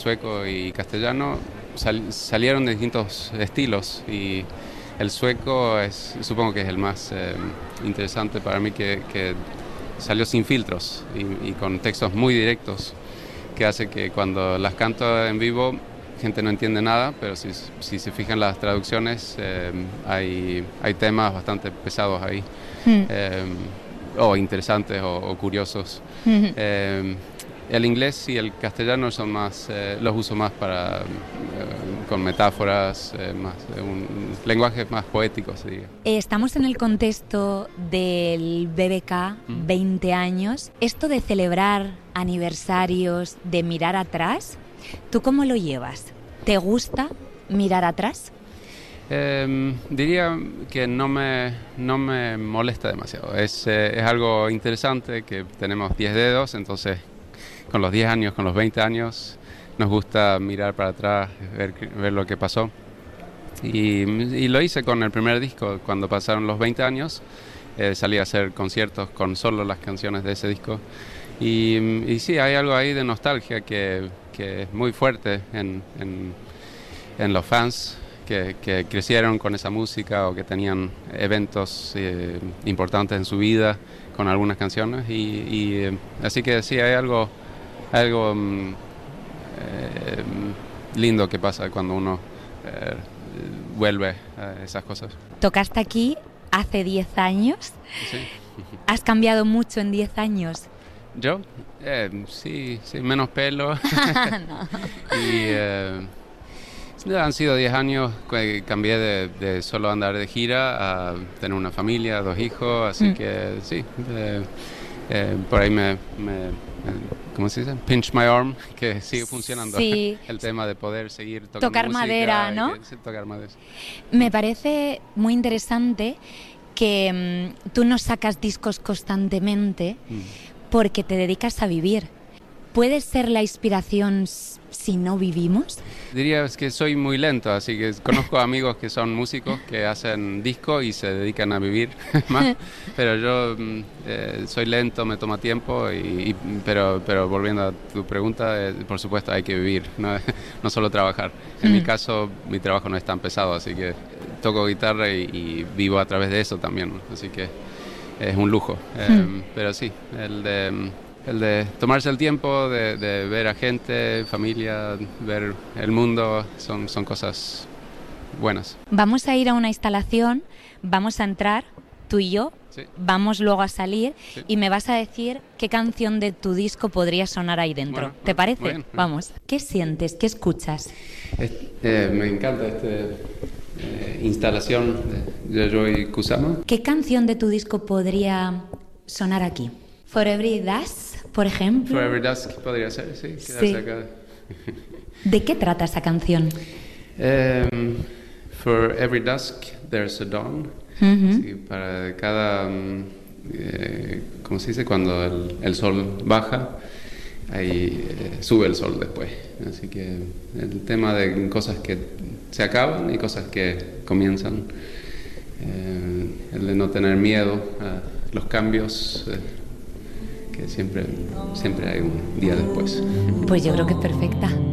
Sueco y castellano salieron de distintos estilos y el sueco supongo que es el más interesante para mí, que salió sin filtros y con textos muy directos, que hace que cuando las canto en vivo gente no entiende nada, pero si se fijan las traducciones hay temas bastante pesados ahí, o interesantes o curiosos. El inglés y el castellano son más, los uso más para con metáforas, lenguajes más poéticos, diría. Estamos en el contexto del BBK, 20 años. Esto de celebrar aniversarios, de mirar atrás, ¿tú cómo lo llevas? ¿Te gusta mirar atrás? Diría que no me molesta demasiado. Es algo interesante que tenemos 10 dedos, entonces con los 10 años, con los 20 años, nos gusta mirar para atrás, ver lo que pasó. Y lo hice con el primer disco. Cuando pasaron los 20 años, salí a hacer conciertos con solo las canciones de ese disco. Y sí, hay algo ahí de nostalgia que es muy fuerte en los fans que crecieron con esa música o que tenían eventos importantes en su vida con algunas canciones. Así que sí, hay algo lindo que pasa cuando uno vuelve a esas cosas. Tocaste aquí hace 10 años. Sí. ¿Has cambiado mucho en 10 años? ¿Yo? Sí, menos pelo. No. Y han sido 10 años que cambié de solo andar de gira a tener una familia, 2 hijos, así que sí, por ahí ¿cómo se dice? Pinch my arm, que sigue funcionando. Sí. El tema de poder seguir tocando tocar música, madera, ¿no? Sí, tocar madera. Me parece muy interesante que tú no sacas discos constantemente porque te dedicas a vivir. ¿Puede ser la inspiración si no vivimos? Diría que soy muy lento, así que conozco amigos que son músicos que hacen disco y se dedican a vivir más, pero yo soy lento, me toma tiempo, pero volviendo a tu pregunta, por supuesto hay que vivir, no solo trabajar. En mi caso, mi trabajo no es tan pesado, así que toco guitarra y vivo a través de eso también, así que es un lujo. Pero sí, el de tomarse el tiempo de ver a gente, familia, ver el mundo, son cosas buenas. Vamos a ir a una instalación, vamos a entrar, tú y yo, Sí. vamos luego a salir, Sí. y me vas a decir qué canción de tu disco podría sonar ahí dentro. Bueno, ¿Te parece? bien. Vamos. ¿Qué sientes? ¿Qué escuchas? Me encanta esta instalación de Yayoi Kusama. ¿Qué canción de tu disco podría sonar aquí? For Every Dusk, por ejemplo. For Every Dusk podría ser, sí. Sí. Acá. ¿De qué trata esa canción? For every dusk there's a dawn. Sí, para cada, ¿cómo se dice? Cuando el sol baja, ahí sube el sol después. Así que el tema de cosas que se acaban y cosas que comienzan, el de no tener miedo a los cambios, que siempre hay un día después. Pues yo creo que es perfecta.